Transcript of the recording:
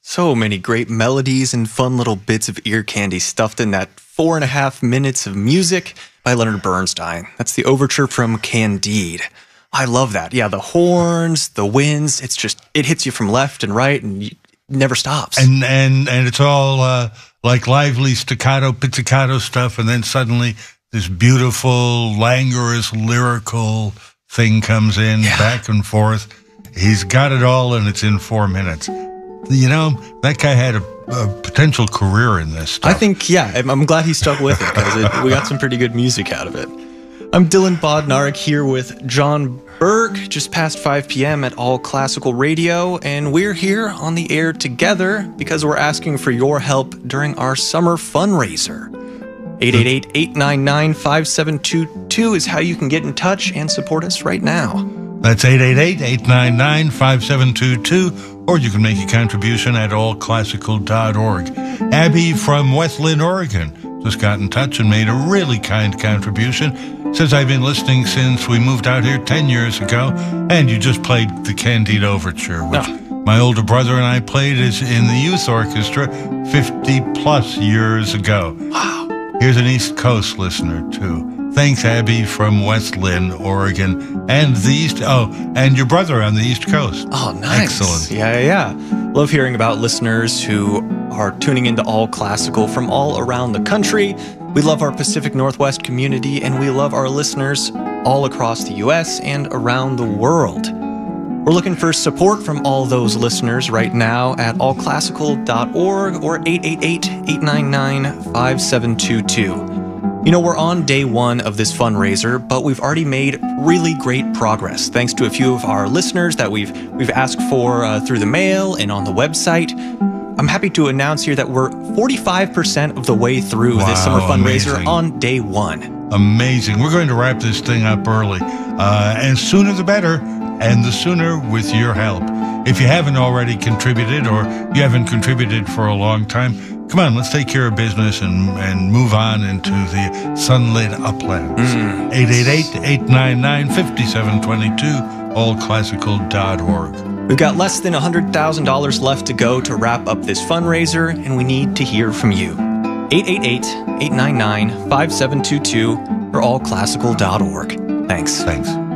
So many great melodies and fun little bits of ear candy stuffed in that 4.5 minutes of music by Leonard Bernstein. That's the overture from Candide. I love that. Yeah, the horns, the winds, it hits you from left and right and it never stops. And it's all like lively staccato, pizzicato stuff, and then suddenly this beautiful, languorous, lyrical thing comes in, back and forth. He's got it all, and it's in 4 minutes. You know, that guy had a potential career in this stuff. I think, I'm glad he stuck with it because we got some pretty good music out of it. I'm Dylan Bodnarik here with John Berg, just past 5 p.m. at All Classical Radio, and we're here on the air together because we're asking for your help during our summer fundraiser. 888-899-5722 is how you can get in touch and support us right now. That's 888-899-5722, or you can make a contribution at allclassical.org. Abby from West Lynn, Oregon, just got in touch and made a really kind contribution. Says, I've been listening since we moved out here 10 years ago, and you just played the Candide Overture, which my older brother and I played in the youth orchestra 50-plus years ago. Wow. Here's an East Coast listener, too. Thanks, Abby from West Lynn, Oregon, and and your brother on the East Coast. Oh, nice. Excellent. Yeah. Love hearing about listeners who are tuning into All Classical from all around the country. We love our Pacific Northwest community, and we love our listeners all across the U.S. and around the world. We're looking for support from all those listeners right now at allclassical.org or 888-899-5722. You know, we're on day one of this fundraiser, but we've already made really great progress thanks to a few of our listeners that we've asked for through the mail and on the website. I'm happy to announce here that we're 45% of the way through this summer fundraiser on day one. Amazing. We're going to wrap this thing up early. And sooner the better, and the sooner with your help. If you haven't already contributed or you haven't contributed for a long time, come on, let's take care of business and move on into the sunlit uplands. 888-899-5722, allclassical.org. We've got less than $100,000 left to go to wrap up this fundraiser, and we need to hear from you. 888-899-5722 or allclassical.org. Thanks.